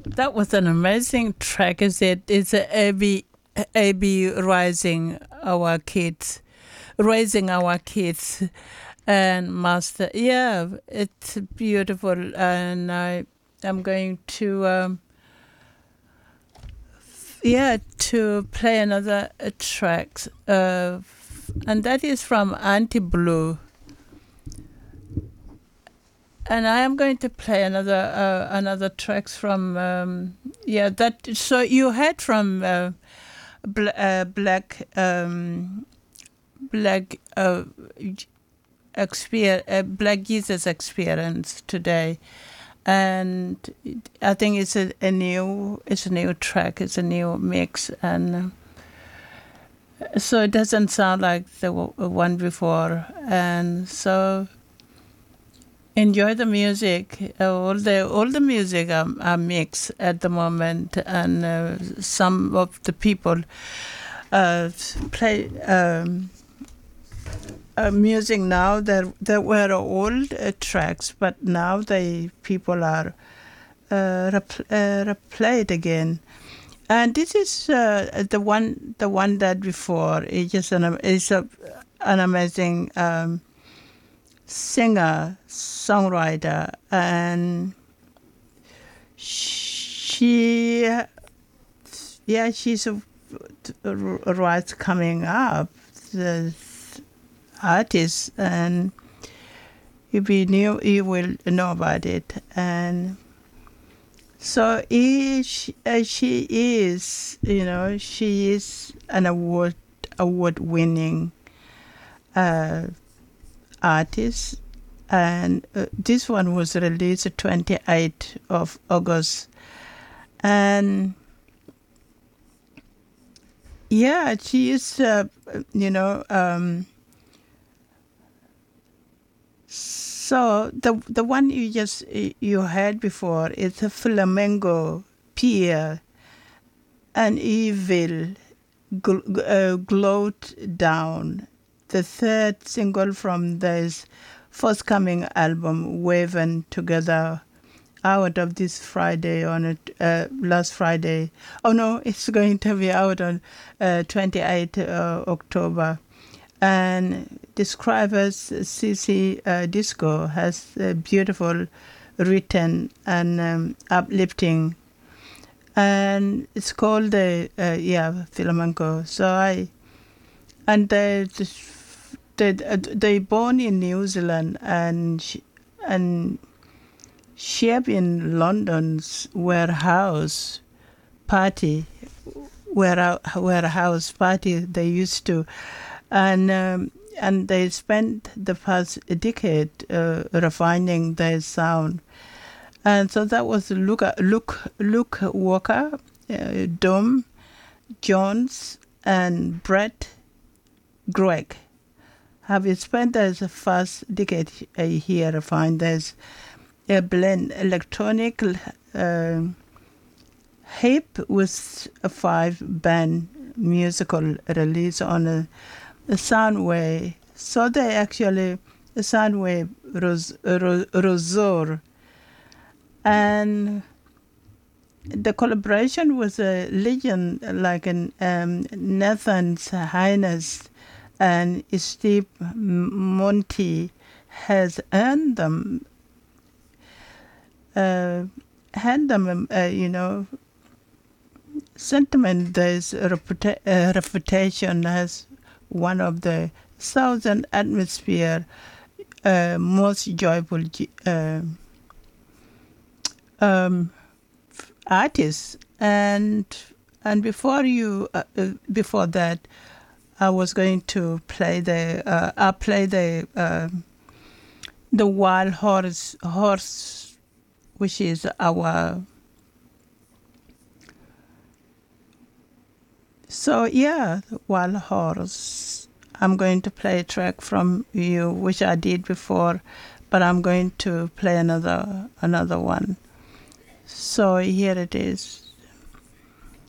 That was an amazing track. Is it? It's a AB raising our kids, and master. Yeah, it's beautiful, and I'm going to to play another track, and that is from Auntie Blue. And I am going to play another tracks from that. So you heard from Black Black Jesus experience today, and I think it's a new track, it's a new mix, and so it doesn't sound like the one before, and so enjoy the music. All the music are mixed at the moment, and some of the people play music now. There were old tracks, but now people are replayed again. And this is the one that before is just an amazing singer, songwriter, and she's right coming up, the artist, and you will know about it. And so she is, she is an award-winning artist, and this one was released 28th of August, and she is, so the one you heard before is a Flamengo Pier and Evil Glowed Down, the third single from this forthcoming album, Woven Together, out of this Friday last Friday. Oh no, it's going to be out on 28th October. And Describers CC Disco has beautiful written and uplifting, and it's called Flamenco. So they born in New Zealand and shape in London's warehouse party they used to, and they spent the past decade refining their sound. And so that was Luke Walker, Dom Jones, and Brett Gregg have spent their first decade here refined. There's a blend electronic hip with a 5-band musical release on a Soundwave. So they actually Soundwave Rosor, and the collaboration was a legend like Nathan Hines and Steve Monty has earned them. Sentiment. There's a reputation as one of the southern atmosphere most joyful artists. And before that, I was going to play the Wild Horse, which is our. So Wild Horse. I'm going to play a track from you, which I did before, but I'm going to play another one. So here it is.